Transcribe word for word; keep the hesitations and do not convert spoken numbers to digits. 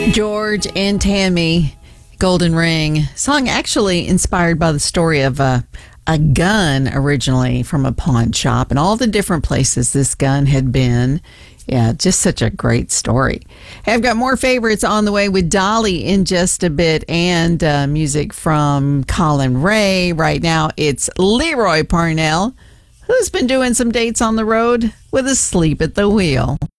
George and Tammy, Golden Ring. Song actually inspired by the story of a, a gun originally from a pawn shop and all the different places this gun had been. Yeah, just such a great story. Hey, I've got more favorites on the way with Dolly in just a bit and uh, music from Colin Ray. Right now, it's Leroy Parnell, who's been doing some dates on the road with Asleep at the Wheel.